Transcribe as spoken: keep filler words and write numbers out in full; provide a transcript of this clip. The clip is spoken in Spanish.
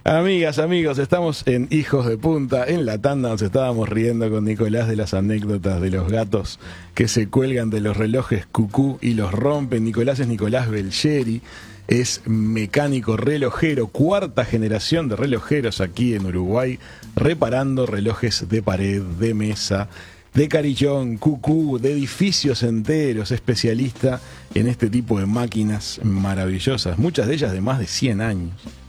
Amigas, amigos, estamos en Hijos de Punta. En la tanda nos estábamos riendo con Nicolás de las anécdotas de los gatos que se cuelgan de los relojes cucú y los rompen. Nicolás es Nicolás Belgeri, es mecánico relojero, cuarta generación de relojeros aquí en Uruguay, reparando relojes de pared, de mesa, de carillón, cucú, de edificios enteros, especialista en este tipo de máquinas maravillosas, muchas de ellas de más de cien años.